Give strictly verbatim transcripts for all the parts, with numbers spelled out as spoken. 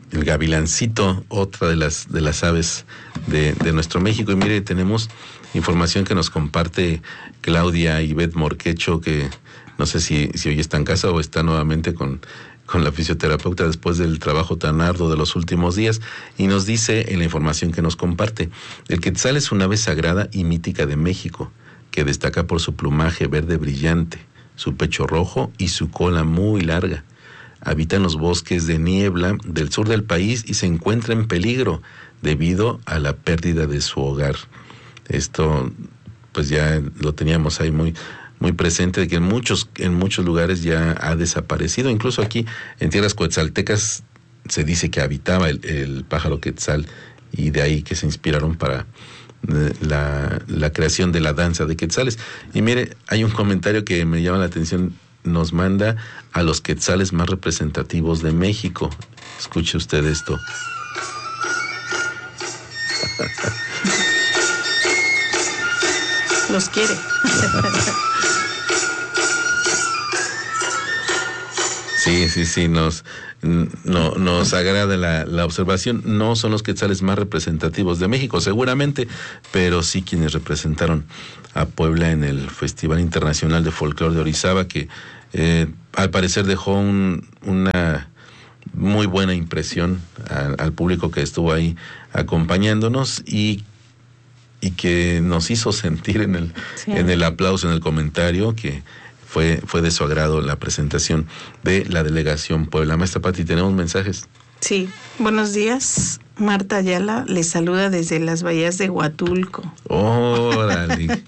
el gavilancito, otra de las de las aves de, de nuestro México. Y mire, tenemos información que nos comparte Claudia Ivette Morquecho, que no sé si, si hoy está en casa o está nuevamente con, con la fisioterapeuta después del trabajo tan arduo de los últimos días, y nos dice en la información que nos comparte: el quetzal es una ave sagrada y mítica de México, que destaca por su plumaje verde brillante, su pecho rojo y su cola muy larga. Habita en los bosques de niebla del sur del país y se encuentra en peligro debido a la pérdida de su hogar. Esto pues ya lo teníamos ahí muy muy presente, de que en muchos en muchos lugares ya ha desaparecido. Incluso aquí en tierras quetzaltecas se dice que habitaba el, el pájaro quetzal, y de ahí que se inspiraron para eh, la, la creación de la danza de quetzales. Y mire, hay un comentario que me llama la atención. Nos manda a los quetzales más representativos de México. Escuche usted esto. Los quiere. Sí, sí, sí, nos, no, nos agrada la, la observación. No son los quetzales más representativos de México, seguramente, pero sí quienes representaron a Puebla en el Festival Internacional de Folclore de Orizaba, que eh, al parecer dejó un, una muy buena impresión a, al público que estuvo ahí acompañándonos, y y que nos hizo sentir en el, sí. en el aplauso, en el comentario, que fue, fue de su agrado la presentación de la delegación Puebla. Maestra Pati, ¿tenemos mensajes? Sí, buenos días. Marta Ayala les saluda desde las bahías de Huatulco. ¡Órale!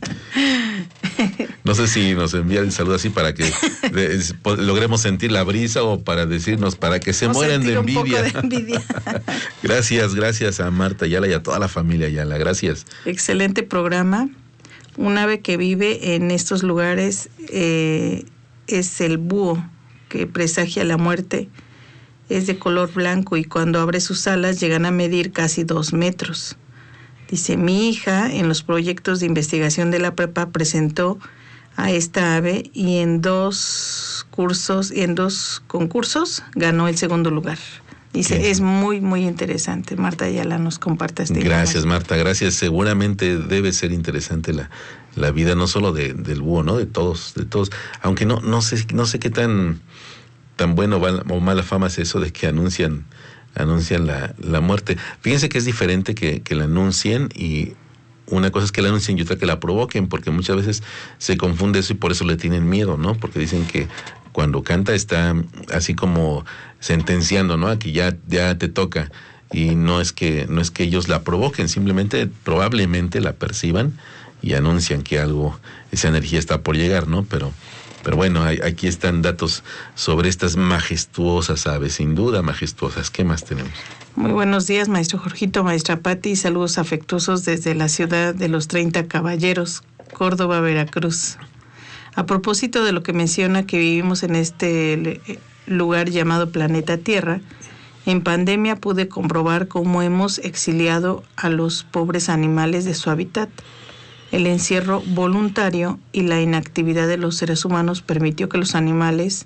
No sé si nos envía el saludo así para que de, logremos sentir la brisa, o para decirnos, para que se o mueran de envidia. Un poco de envidia. Gracias, gracias a Marta Ayala y a toda la familia Ayala. Gracias. Excelente programa. Un ave que vive en estos lugares eh, es el búho, que presagia la muerte. Es de color blanco y cuando abre sus alas llegan a medir casi dos metros. Dice, mi hija en los proyectos de investigación de la prepa presentó a esta ave y en dos cursos, y en dos concursos ganó el segundo lugar. Dice, ¿qué? Es muy, muy interesante. Marta Ayala nos comparte este. Gracias, Marta, gracias. Seguramente debe ser interesante la, la vida, no solo de, del búho, ¿no? De todos, de todos. Aunque no, no sé, no sé qué tan, tan bueno o mala fama es eso de que anuncian, anuncian la, la muerte. Fíjense que es diferente que, que la anuncien, y una cosa es que la anuncien y otra que la provoquen, porque muchas veces se confunde eso y por eso le tienen miedo, ¿no? Porque dicen que cuando canta está así como sentenciando, ¿no? Aquí ya, ya te toca, y no es que, no es que ellos la provoquen, simplemente probablemente la perciban y anuncian que algo, esa energía está por llegar, ¿no? Pero, pero bueno, hay, aquí están datos sobre estas majestuosas aves, sin duda majestuosas. ¿Qué más tenemos? Muy buenos días, maestro Jorgito, maestra Pati, saludos afectuosos desde la ciudad de los treinta Caballeros, Córdoba, Veracruz. A propósito de lo que menciona que vivimos en este lugar llamado planeta Tierra, en pandemia pude comprobar cómo hemos exiliado a los pobres animales de su hábitat. El encierro voluntario y la inactividad de los seres humanos permitió que los animales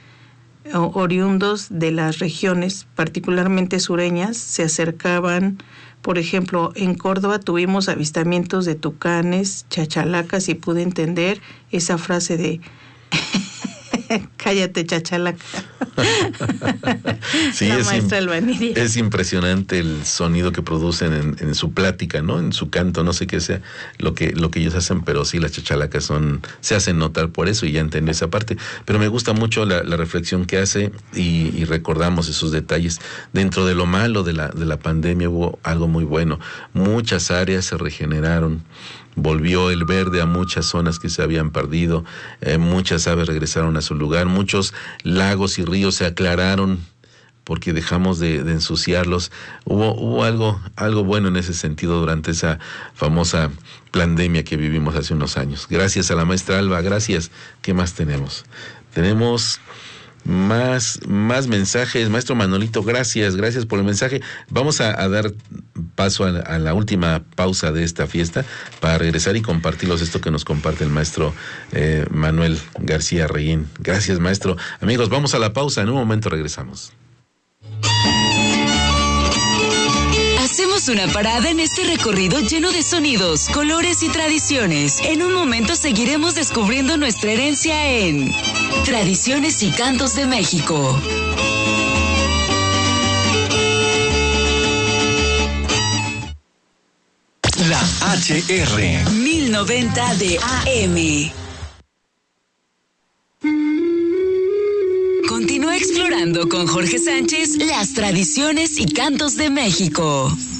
oriundos de las regiones, particularmente sureñas, se acercaban. Por ejemplo, en Córdoba tuvimos avistamientos de tucanes, chachalacas, y pude entender esa frase de cállate, chachalaca. Sí, la es, maestra Albanidia. Es impresionante el sonido que producen en, en su plática, ¿no? En su canto, no sé qué sea lo que, lo que ellos hacen, pero sí, las chachalacas son, se hacen notar por eso, y ya entendí esa parte. Pero me gusta mucho la, la reflexión que hace, y, y recordamos esos detalles. Dentro de lo malo de la, de la pandemia hubo algo muy bueno. Muchas áreas se regeneraron. Volvió el verde a muchas zonas que se habían perdido, eh, muchas aves regresaron a su lugar, muchos lagos y ríos se aclararon porque dejamos de, de ensuciarlos. Hubo, hubo algo, algo bueno en ese sentido durante esa famosa pandemia que vivimos hace unos años. Gracias a la maestra Alba, gracias. ¿Qué más tenemos? Tenemos más, más mensajes. Maestro Manolito, gracias, gracias por el mensaje. Vamos a, a dar paso a, a la última pausa de esta fiesta para regresar y compartirlos esto que nos comparte el maestro eh, Manuel García Reyín. Gracias, maestro. Amigos, vamos a la pausa, en un momento regresamos. Hacemos una parada en este recorrido lleno de sonidos, colores y tradiciones. En un momento seguiremos descubriendo nuestra herencia en Tradiciones y Cantos de México. La H R mil noventa de A M. Continúa explorando con Jorge Sánchez las tradiciones y cantos de México.